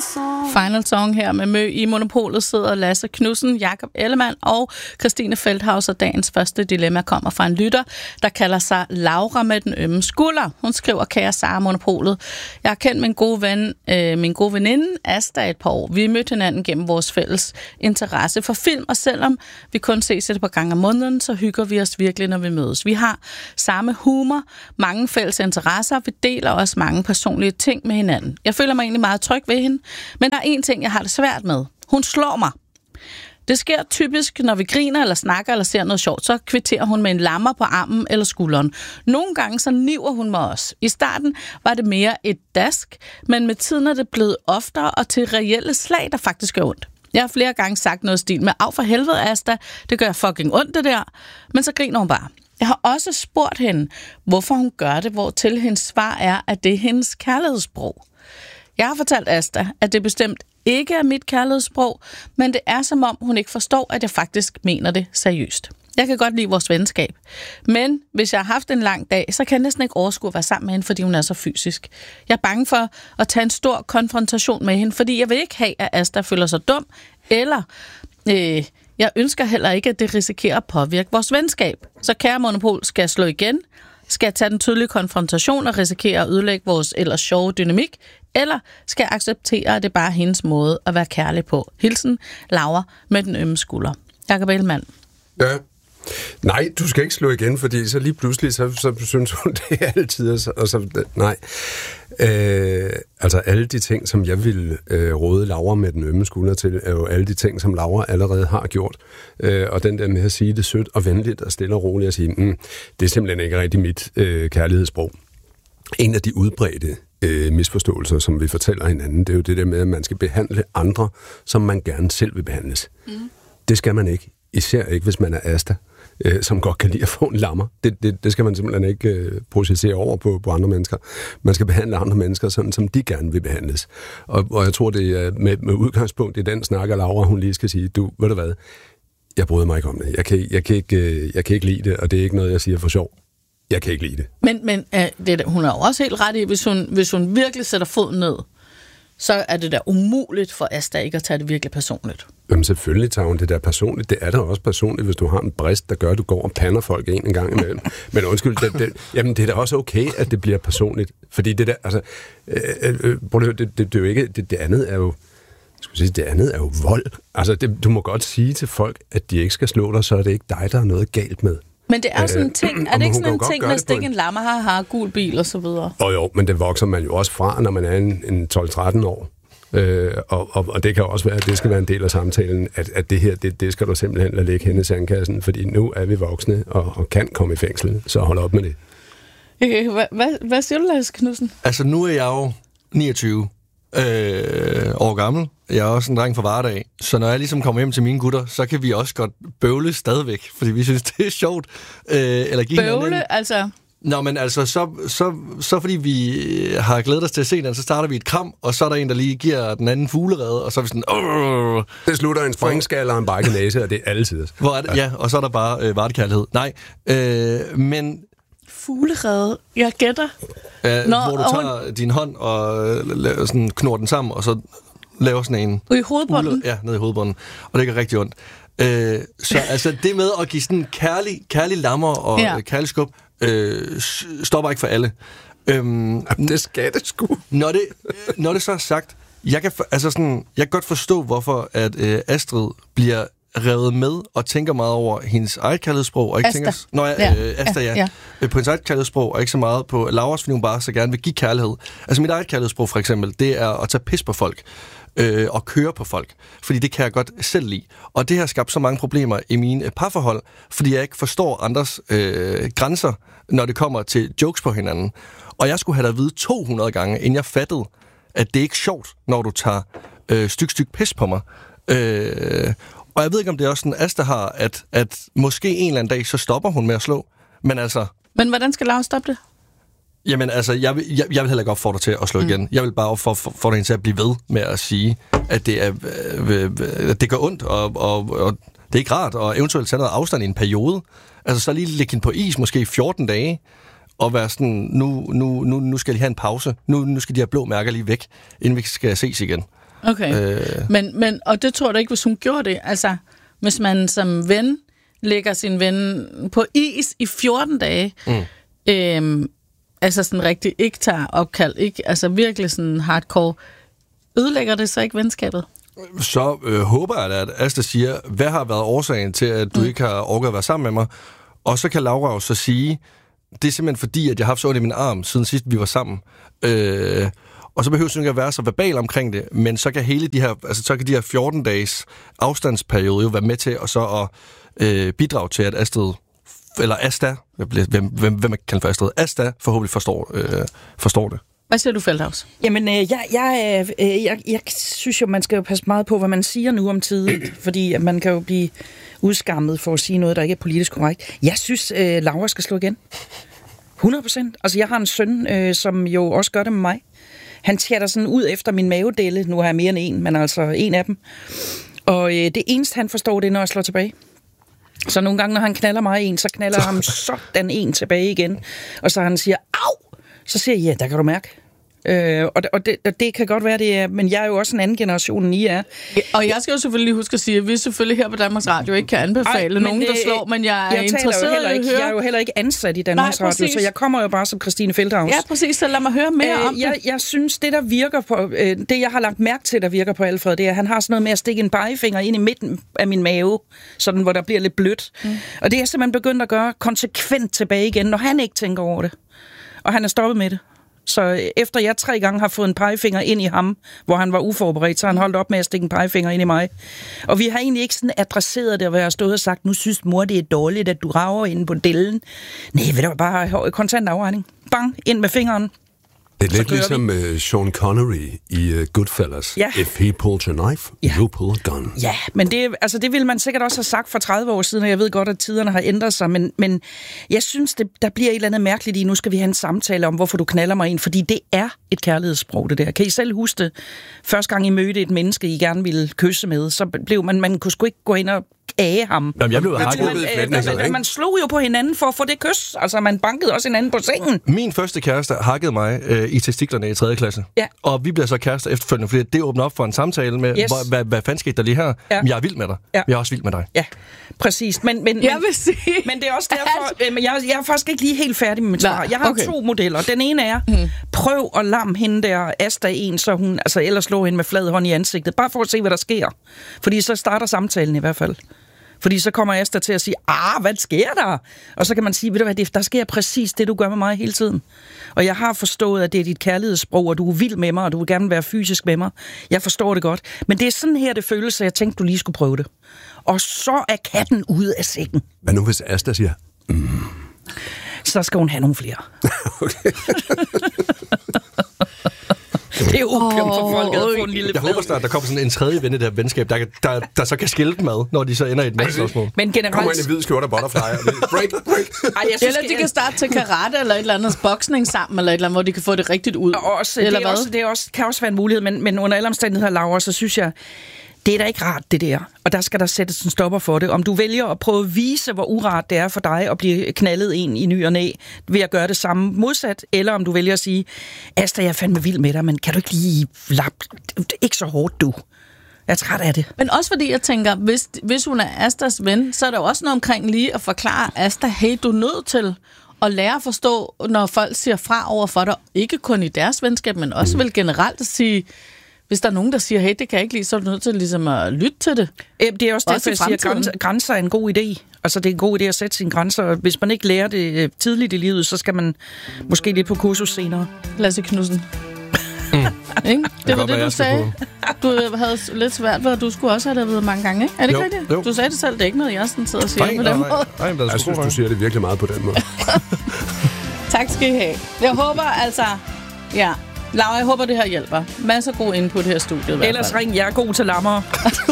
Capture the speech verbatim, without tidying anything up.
song. Final Song her med Mø. I Monopolet sidder Lasse Knudsen, Jakob Ellemann og Christine Feldhauser. Dagens første dilemma kommer fra en lytter, der kalder sig Laura med den ømme skulder. Hun skriver: Kære Sara Monopolet, jeg har kendt min gode ven, øh, min gode veninde Asta et par år. Vi mødte hinanden gennem vores fælles interesse for film, og selvom vi kun ses et par gange om måneden, så hygger vi os virkelig, når vi mødes. Vi har samme humor, mange fælles interesser, vi deler også mange personlige ting med hinanden. Jeg føler mig egentlig meget tryg ved hende, men der er en ting, jeg har det svært med. Hun slår mig. Det sker typisk, når vi griner eller snakker eller ser noget sjovt, så kvitterer hun med en lammer på armen eller skulderen. Nogle gange så niver hun mig også. I starten var det mere et dask, men med tiden er det blevet oftere og til reelle slag, der faktisk gør ondt. Jeg har flere gange sagt noget stil med: af for helvede, Asta, det gør fucking ondt det der. Men så griner hun bare. Jeg har også spurgt hende, hvorfor hun gør det, hvor til hendes svar er, at det er hendes kærlighedssprog. Jeg har fortalt Asta, at det bestemt ikke er mit kærlighedssprog, men det er som om, hun ikke forstår, at jeg faktisk mener det seriøst. Jeg kan godt lide vores venskab, men hvis jeg har haft en lang dag, så kan jeg næsten ikke overskue at være sammen med hende, fordi hun er så fysisk. Jeg er bange for at tage en stor konfrontation med hende, fordi jeg vil ikke have, at Asta føler sig dum, eller øh, jeg ønsker heller ikke, at det risikerer at påvirke vores venskab. Så kære Monopol, skal jeg slå igen? Skal jeg tage den tydelige konfrontation og risikere at ødelægge vores ellers sjove dynamik? Eller skal jeg acceptere, at det er bare hendes måde at være kærlig på? Hilsen, Laura med den ømme skulder. Jakob Ellemann. Ja. Nej, du skal ikke slå igen, fordi så lige pludselig, så, så synes hun, det er altid, og så, og så nej. Øh, altså alle de ting, som jeg vil øh, råde Laura med den ømme skulder til, er jo alle de ting, som Laura allerede har gjort. Øh, og den der med at sige det sødt og venligt og stille og roligt og sige, mm, det er simpelthen ikke rigtig mit øh, kærlighedssprog. En af de udbredte øh, misforståelser, som vi fortæller hinanden, det er jo det der med, at man skal behandle andre, som man gerne selv vil behandles. Mm. Det skal man ikke. Især ikke, hvis man er Asta, øh, som godt kan lide at få en lammer. Det, det, det skal man simpelthen ikke øh, processere over på, på andre mennesker. Man skal behandle andre mennesker sådan, som de gerne vil behandles. Og, og jeg tror, det er med, med udgangspunkt i den snak, at Laura, hun lige skal sige, du, ved du hvad, jeg bryder mig ikke om det. Jeg kan, jeg, kan ikke, øh, jeg kan ikke lide det, og det er ikke noget, jeg siger for sjov. Jeg kan ikke lide det. Men, men øh, det, hun er jo også helt ret i, hvis hun, hvis hun virkelig sætter foden ned, så er det da umuligt for Asta ikke at tage det virkelig personligt. Jamen selvfølgelig tager hun det der personligt. Det er da også personligt, hvis du har en brist, der gør, at du går og pander folk en en gang imellem. Men undskyld, det, det, jamen det er da også okay, at det bliver personligt. Fordi det der, altså, øh, øh, det, det, det er jo ikke, det, det andet er jo, skal sige, det andet er jo vold. Altså det, du må godt sige til folk, at de ikke skal slå dig, så er det ikke dig, der er noget galt med. Men det er sådan en ting, er det ikke sådan en ting med at stikke en lammer, har, har gul bil og så videre? Jo jo, men det vokser man jo også fra, når man er en, en tolv tretten år. Øh, og, og, og det kan også være, at det skal være en del af samtalen, at, at det her, det, det skal du simpelthen lade ligge hen i sandkassen, fordi nu er vi voksne og, og kan komme i fængsel, så hold op med det. Øh, hvad, hvad, hvad siger du, Lasse Knudsen? Altså, nu er jeg jo niogtyve øh, år gammel. Jeg er også en dreng fra Vardag, så når jeg ligesom kommer hjem til mine gutter, så kan vi også godt bøvle stadigvæk, fordi vi synes, det er sjovt. Øh, eller give bøvle? Hinanden. Altså... Nå, men altså, så, så, så fordi vi har glædet os til at se den, så starter vi et kram, og så er der en, der lige giver den anden fuglerede, og så er vi sådan... Åh! Det slutter en springskalle og en brækket næse, og det er altid. Hvor er det? Ja, og så er der bare øh, vartekærlighed. Nej, øh, men... Fuglerede? Jeg gætter. Øh, Nå, hvor du tager hun... din hånd og øh, sådan, knurrer den sammen, og så laver sådan en... Og i hovedbunden? Fugle, ja, ned i hovedbunden. Og det gør rigtig ondt. Øh, så altså, det med at give sådan kærlig, kærlig lammer og ja. kærlig skub, øh, stopper ikke for alle. Øhm, Jamen, det skal det sgu. Når det, når det så er sagt, jeg kan, for, altså sådan, jeg kan godt forstå, hvorfor at øh, Astrid bliver revet med og tænker meget over hendes eget kærlighedssprog. Og ikke Asta. tænker, når jeg, ja. øh, Asta, ja. ja. ja. På hendes eget kærlighedssprog, og ikke så meget på Lauras, fordi hun bare så gerne vil give kærlighed. Altså mit eget kærlighedssprog, for eksempel, det er at tage pis på folk. Øh, og køre på folk. Fordi det kan jeg godt selv lide. Og det har skabt så mange problemer i mine parforhold, fordi jeg ikke forstår andres øh, grænser, når det kommer til jokes på hinanden. Og jeg skulle have dig at vide to hundrede gange, inden jeg fattede, at det ikke er sjovt, når du tager øh, styk, styk pis på mig. Øh, og jeg ved ikke, om det er også sådan, Asta har, at, at måske en eller anden dag, så stopper hun med at slå. Men altså... Men hvordan skal Laura stoppe det? Jamen altså, jeg vil, jeg, jeg vil heller ikke opfordre til at slå mm. igen. Jeg vil bare opfordre hende til at blive ved med at sige, at det, er, øh, at det gør ondt, og, og, og det er ikke rart, og eventuelt tage noget afstand i en periode. Altså så lige lægge hende på is, måske fjorten dage, og være sådan, nu, nu, nu, nu skal de have en pause. Nu, nu skal de have blå mærker lige væk, inden vi skal ses igen. Okay. Øh. Men, men, og det tror du ikke, hvis hun gjorde det? Altså, hvis man som ven lægger sin ven på is i fjorten dage, mm. øhm, altså sådan rigtig ikke tager opkald, ikke, altså virkelig sådan hardcore, ødelægger det så ikke venskabet? Så øh, håber jeg da, at Asta siger, hvad har været årsagen til, at du mm. ikke har orket at være sammen med mig? Og så kan Laura jo så sige, det er simpelthen fordi, at jeg har haft så ondt i min arm, siden sidst vi var sammen. Øh, og så behøver det ikke at være så verbal omkring det, men så kan hele de her, altså så kan de her fjorten dages afstandsperiode jo være med til at så at øh, bidrage til, at Astrid, eller Asta, hvem, hvem, hvem man kan kalde for Astrid, Asta forhåbentlig forstår, øh, forstår det. Hvad siger du, Feldhaus? Jamen, øh, jeg, jeg, øh, jeg, jeg synes jo, man skal jo passe meget på, hvad man siger nu om tiden, fordi man kan jo blive udskammet for at sige noget, der ikke er politisk korrekt. Jeg synes, øh, Laura skal slå igen. hundrede procent. Altså, jeg har en søn, øh, som jo også gør det med mig. Han chatter sådan ud efter min mavedelle. Nu har jeg mere end en, men altså en af dem. Og øh, det eneste, han forstår, det er, når jeg slår tilbage. Så nogle gange, når han knaller mig en, så knaller jeg ham sådan en tilbage igen. Og så han siger, au! Så siger jeg, ja, der kan du mærke. Øh, og, og, det, og det kan godt være, det er, men jeg er jo også en anden generation, end I er. Og jeg skal jo selvfølgelig huske at sige, at vi selvfølgelig her på Danmarks Radio ikke kan anbefale Ej, nogen, der slår, men jeg er jeg interesseret i at høre. Jeg er jo heller ikke ansat i Danmarks Nej, Radio, så jeg kommer jo bare som Christine Feldhaus. Ja, præcis, så lad mig høre mere øh, om jeg, det. Jeg synes, det der virker på, øh, det jeg har lagt mærke til, der virker på Alfred, det er, at han har sådan noget med at stikke en pegefinger ind i midten af min mave, sådan hvor der bliver lidt blødt. Mm. Og det er jeg simpelthen begyndt at gøre konsekvent tilbage igen, når han ikke tænker over det. Og han er stoppet med det. Så efter jeg tre gange har fået en pegefinger ind i ham, hvor han var uforberedt, så han holdt op med at stikke en pegefinger ind i mig. Og vi har egentlig ikke sådan adresseret det, hvor jeg har stået og sagt, nu synes mor, det er dårligt, at du rager ind på dellen. Nej, ved du, bare kontant afregning. Bang, ind med fingeren. Det er lidt ligesom uh, Sean Connery i uh, Goodfellas. Ja. If he pulls a knife, ja. you pull a gun. Ja, men det, altså, det ville man sikkert også have sagt for tredive år siden, og jeg ved godt, at tiderne har ændret sig, men, men jeg synes, det, der bliver et eller andet mærkeligt i, nu skal vi have en samtale om, hvorfor du knaller mig ind, fordi det er et kærlighedssprog, det der. Kan I selv huske det? Første gang I mødte et menneske, I gerne ville kysse med, så blev man, man kunne sgu ikke gå ind og æge ham. Jamen, jeg blev hakket. Man, man, man, man slog jo på hinanden for at få det kys. Altså, man bankede også hinanden på sengen. Min første kæreste hakkede mig øh, i testiklerne i tredje klasse. Ja. Og vi bliver så kærester efterfølgende, fordi det åbner op for en samtale med, yes. hvad, hvad, hvad fanden skete der lige her? Ja. Jeg er vild med dig. Ja. Jeg er også vild med dig. Ja, præcis. Men, men, jeg vil sige... men det er også derfor... Øh, jeg, jeg er faktisk ikke lige helt færdig med mit svar. Jeg har okay. to modeller. Den ene er, mm. prøv at lam hende der Asta en, så hun... Altså, ellers slå hende med flad hånd i ansigtet. Bare for at se, hvad der sker. Fordi så starter samtalen i hvert fald. Fordi så kommer Asta til at sige, ah, hvad sker der? Og så kan man sige, ved du hvad, der sker præcis det, du gør med mig hele tiden. Og jeg har forstået, at det er dit kærlighedssprog, og du er vild med mig, og du vil gerne være fysisk med mig. Jeg forstår det godt. Men det er sådan her, det føles, så jeg tænkte, du lige skulle prøve det. Og så er katten ude af sækken. Hvad nu, hvis Asta siger, mm. så skal hun have nogle flere. Okay. Det er opium for folk at få en lille Jeg håber snart, der kommer sådan en tredje ven i det her venskab, der, der, der så kan skille dem ad, når de så ender i et mandslagsmål. Men generelt... Kommer ind i hvid skjorte og butterfly. Break, break. Ej, jeg synes, eller de kan starte til karate eller et eller andet boksning sammen, eller et eller andet, hvor de kan få det rigtigt ud. Og også, eller det, er også, det er også, kan også være en mulighed, men, men under alle omstændigheder, Laura, så synes jeg, det er da ikke rart, det der. Og der skal der sættes en stopper for det. Om du vælger at prøve at vise, hvor urart det er for dig at blive knaldet ind i ny og næ, ved at gøre det samme modsat, eller om du vælger at sige, Asta, jeg er fandme vild med dig, men kan du ikke lige lappe? Ikke så hårdt, du. Jeg er træt af det. Men også fordi jeg tænker, hvis, hvis hun er Astas ven, så er der jo også noget omkring lige at forklare Asta, hey, du er nødt til at lære at forstå, når folk siger fra over for dig, ikke kun i deres venskab, men også vel generelt at sige, hvis der er nogen, der siger, hey, det kan jeg ikke lide, så er du nødt til ligesom at lytte til det. Det er også derfor, jeg siger, at grænser, grænser er en god idé. Altså, det er en god idé at sætte sine grænser. Hvis man ikke lærer det tidligt i livet, så skal man måske lidt på kursus senere. Lasse Knudsen. Mm. Ikke? Det var det, du sagde. Du havde lidt svært ved, at du skulle også have det ved mange gange, ikke? Er det ikke rigtigt? Jo. Du sagde det selv, det er ikke noget, jeg sådan sidder og siger nej, på den nej, måde. Nej, nej, jeg synes, du siger det virkelig meget på den måde. Tak skal I have. Jeg håber altså... Ja... Laura, jeg håber, det her hjælper. Masser god input her i studiet. Ellers ring, jeg er god til lammer.